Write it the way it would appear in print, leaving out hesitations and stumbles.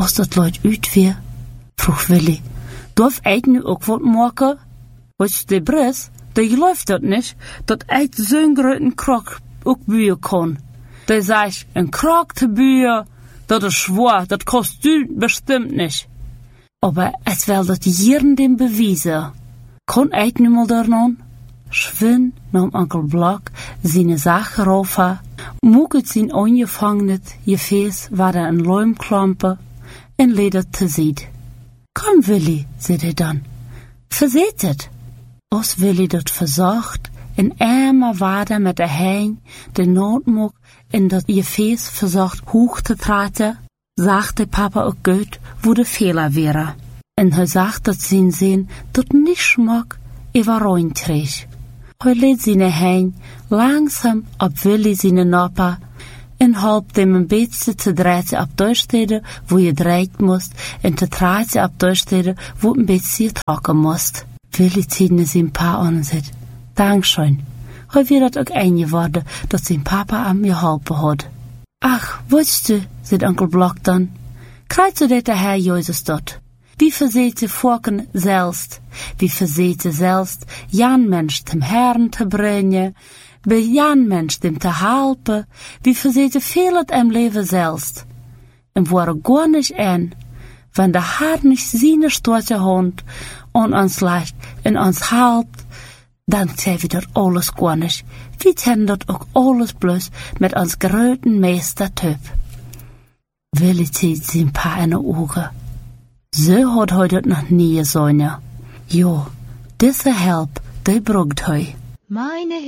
Als dat luid uit weer, vroeg Willy, darf ik nu ook wat maken? Weet je, Bres, die gelooft dat niet, dat ik zo'n grote krok ook buien kon. Die zegt, een krok te buien, dat is zwaar, dat kost u bestimmt niet. Aber es will dat hier dem bewijzen. Kon ik nu mal daarnan? Schwinn nam Onkel Blok seine Sache rauf, mucket zijn ongevangenet, je fees war een Leumklampe en ledert te zied. Komm, Willy, zei hij dan, verzet het. Als Willy dat verzocht, en immer wader met de hein, de noodmok, en dat je fees verzocht hoog te praten, sagte Papa ook goed, wo de Fehler wäre. En hij zag dat zijn zin dat niet schmack über rein kreeg. Hij leed zijn hein langzaam op Willy zijn nopper en halp hem een beetje te draaien op durchsteden, wo je draait moest, en te draaien op durchsteden, wo een beetje trokken moest. Willy ziet zijn pa aan en zegt, Dankschön. Hij weer dat ook eingeworden, dat zijn papa aan je geholpen had. Ach, weißt du, zei Onkel Blok dan, krijgt u dat de Herr Jezus dat? Wie verzete Vorken zelfst, wie verzete zelfst Jan Mensch dem Herrn te brengen, bij Jan Mensch dem te helpen, wie verzete veel het em leven zelfst. En waar gar nicht en, wenn de Herr nicht seine storche Hand an ons leicht en ons helpt, dan zijn we dat alles gar nicht. We kennen dat ook alles bloß met ons groten meester Typ. Willy ziet zijn pa in de ogen. Zo had hij dat nog nie gezien. Jo, deze help, die brugt hij.